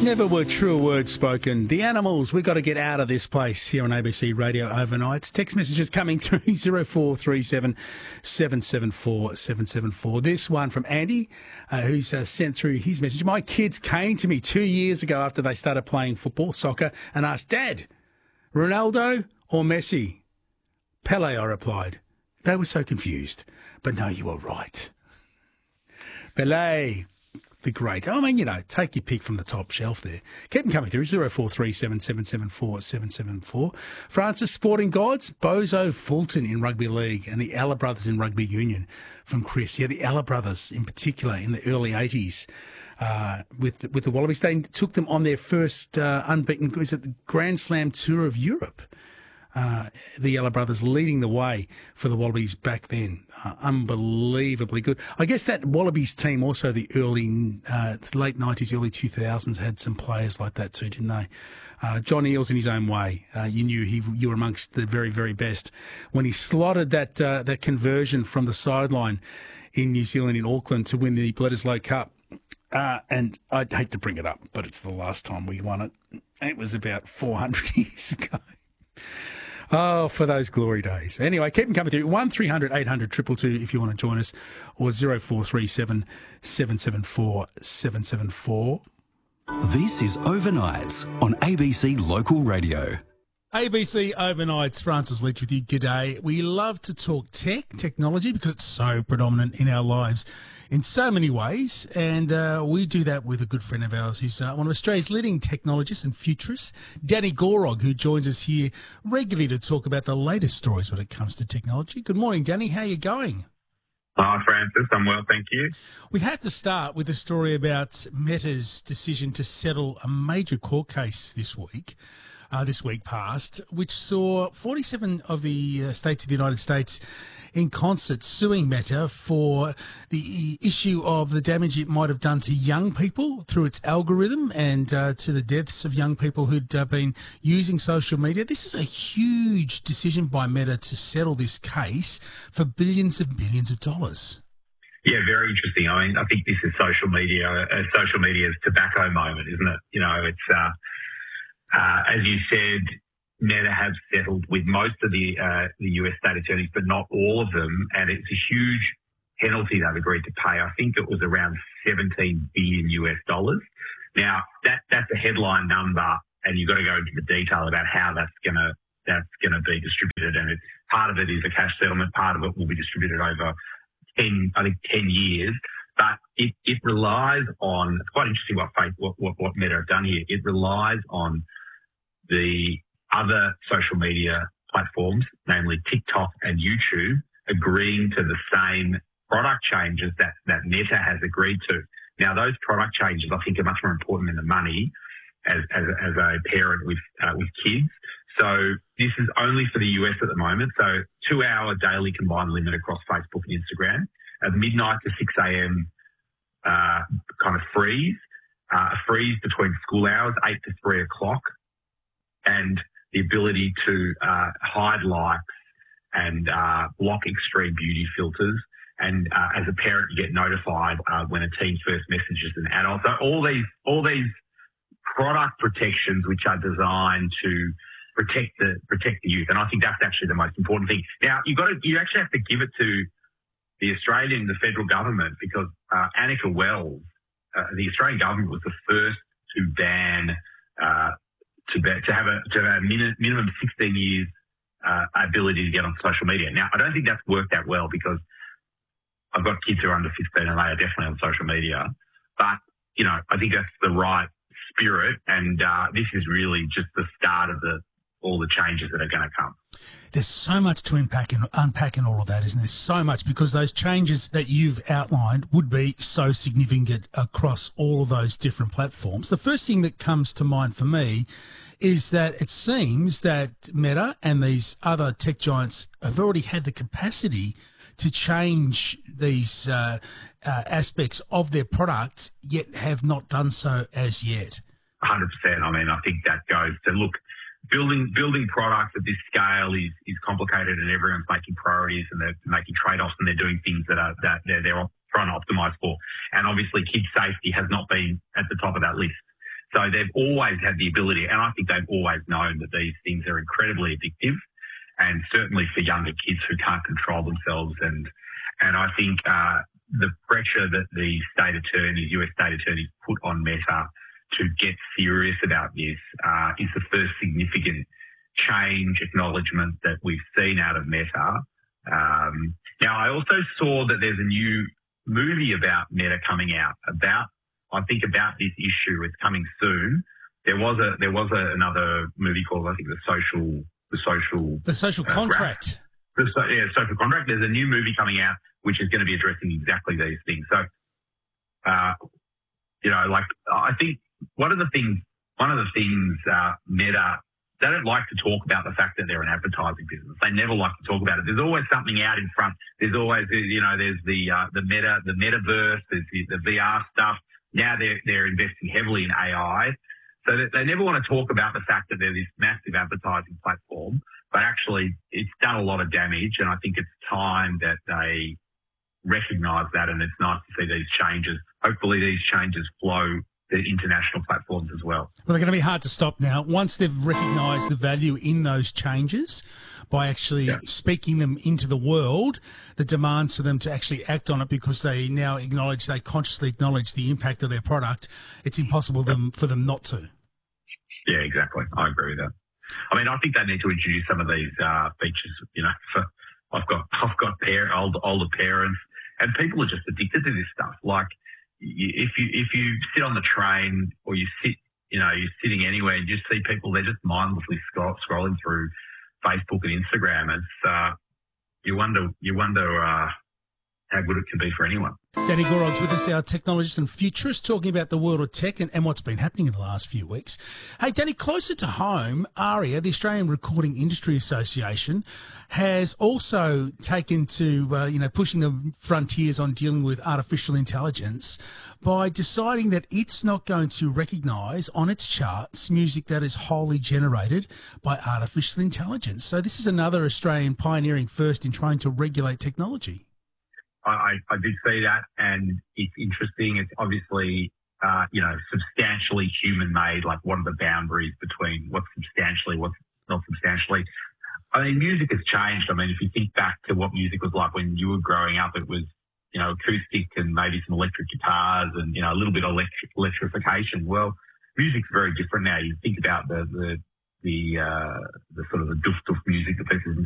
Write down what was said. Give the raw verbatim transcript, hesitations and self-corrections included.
Never were truer words spoken. The animals, we've got to get out of this place here on A B C Radio Overnights. Text messages coming through zero four three seven, seven seven four, seven seven four. This one from Andy, uh, who's uh, sent through his message. My kids came to me two years ago after they started playing football, soccer, and asked, Dad, Ronaldo or Messi? Pele, I replied. They were so confused. But no, you were right. Pele, the great. I mean, you know, take your pick from the top shelf there. Keep them coming through, zero four three seven, seven seven four, seven seven four. Francis Sporting Gods, Bozo Fulton in Rugby League and the Ella Brothers in Rugby Union from Chris. Yeah, the Ella Brothers in particular in the early eighties uh, with, with the Wallabies. They took them on their first uh, unbeaten, is it the Grand Slam Tour of Europe? Uh, the Yellow Brothers leading the way for the Wallabies back then. Uh, unbelievably good. I guess that Wallabies team also the early, uh, late nineties, early two thousands had some players like that too, didn't they? Uh, John Eales in his own way. Uh, you knew he you were amongst the very, very best. When he slotted that uh, that conversion from the sideline in New Zealand, in Auckland, to win the Bledisloe Cup. Uh, and I'd hate to bring it up, but it's the last time we won it. It was about four hundred years ago. Oh, for those glory days. Anyway, keep them coming through. one three hundred eight hundred two two two if you want to join us, or zero four three seven, seven seven four, seven seven four. This is Overnights on A B C Local Radio. A B C Overnights, Francis Leach with you. G'day. We love to talk tech, technology, because it's so predominant in our lives in so many ways. And uh, we do that with a good friend of ours who's uh, one of Australia's leading technologists and futurists, Danny Gorog, who joins us here regularly to talk about the latest stories when it comes to technology. Good morning, Danny. How are you going? Hi, Francis. I'm well, thank you. We have to start with a story about Meta's decision to settle a major court case this week. Uh, this week past, which saw forty-seven of the uh, states of the United States in concert suing Meta for the issue of the damage it might have done to young people through its algorithm and uh, to the deaths of young people who'd uh, been using social media. This is a huge decision by Meta to settle this case for billions and billions of dollars. Yeah, very interesting. I mean, I think this is social media, uh, social media's tobacco moment, isn't it? You know, it's... Uh, Uh, as you said, Meta have settled with most of the uh, the U S state attorneys, but not all of them, and it's a huge penalty they've agreed to pay. I think it was around seventeen billion U S dollars. Now, that that's a headline number, and you've got to go into the detail about how that's gonna that's gonna be distributed. And it, part of it is a cash settlement, part of it will be distributed over ten, I think, ten years. But it, it relies on, it's quite interesting what, what, what, what Meta have done here. It relies on the other social media platforms, namely TikTok and YouTube, agreeing to the same product changes that, that Meta has agreed to. Now, those product changes, I think, are much more important than the money as, as, as a parent with, uh, with kids. So this is only for the U S at the moment. So two-hour daily combined limit across Facebook and Instagram. At midnight to six a.m. Uh, kind of freeze, uh, a freeze between school hours, eight to three o'clock, and the ability to uh, hide likes and uh, block extreme beauty filters. And uh, as a parent, you get notified uh, when a teen first messages an adult. So all these all these product protections which are designed to protect the protect the youth, and I think that's actually the most important thing. Now you got to you actually have to give it to the Australian, the federal government, because uh, Annika Wells, uh, the Australian government was the first to ban, uh, to, ban to have a, to have a min- minimum sixteen years uh, ability to get on social media. Now, I don't think that's worked out well because I've got kids who are under fifteen and they are definitely on social media. But, you know, I think that's the right spirit, and uh, this is really just the start of the all the changes that are going to come. There's so much to unpack in, unpack in all of that, isn't there? So much, because those changes that you've outlined would be so significant across all of those different platforms. The first thing that comes to mind for me is that it seems that Meta and these other tech giants have already had the capacity to change these uh, uh, aspects of their product, yet have not done so as yet. one hundred percent. I mean, I think that goes to, look, Building building products at this scale is, is complicated, and everyone's making priorities and they're making trade-offs, and they're doing things that are that they're, they're trying to optimise for. And obviously, kid safety has not been at the top of that list. So they've always had the ability, and I think they've always known that these things are incredibly addictive, and certainly for younger kids who can't control themselves. And and I think uh, the pressure that the state attorneys, U S state attorneys, put on Meta to get serious about this uh, is the first significant change, acknowledgement that we've seen out of Meta. Um, now, I also saw that there's a new movie about Meta coming out, about, I think, about this issue. It's coming soon. There was a there was a, another movie called, I think, the social the social the social uh, contract. The, yeah, social contract. There's a new movie coming out which is going to be addressing exactly these things. So, uh, you know, like I think one of the things one of the things uh, Meta, they don't like to talk about the fact that they're an advertising business. They never like to talk about it. There's always something out in front. There's always, you know, there's the uh, the meta, the metaverse, there's the, the V R stuff. Now they're they're investing heavily in A I. So that they never want to talk about the fact that they're this massive advertising platform, but actually it's done a lot of damage. And I think it's time that they recognise that, and it's nice to see these changes. Hopefully these changes flow the international platforms as well. Well, they're going to be hard to stop now. Once they've recognised the value in those changes by actually yeah. speaking them into the world, the demands for them to actually act on it because they now acknowledge, they consciously acknowledge the impact of their product, it's impossible yeah. them, for them not to. Yeah, exactly. I agree with that. I mean, I think they need to introduce some of these uh, features, you know, for, I've got, I've got parent, older, older parents, and people are just addicted to this stuff. Like, if you if you sit on the train or you sit, you know, you're sitting anywhere and you just see people, they're just mindlessly scroll, scrolling through Facebook and Instagram. It's uh, you wonder you wonder uh, how good it can be for anyone. Danny Gorod's with us, our technologist and futurist, talking about the world of tech and, and what's been happening in the last few weeks. Hey, Danny, closer to home, ARIA, the Australian Recording Industry Association, has also taken to, uh, you know, pushing the frontiers on dealing with artificial intelligence by deciding that it's not going to recognise on its charts music that is wholly generated by artificial intelligence. So this is another Australian pioneering first in trying to regulate technology. I, I did see that, and it's interesting. It's obviously, uh, you know, substantially human-made. Like, what are the boundaries between what's substantially, what's not substantially? I mean, music has changed. I mean, if you think back to what music was like when you were growing up, it was, you know, acoustic and maybe some electric guitars and, you know, a little bit of electric, electrification. Well, music's very different now. You think about the the the, uh, the sort of the doof doof music that people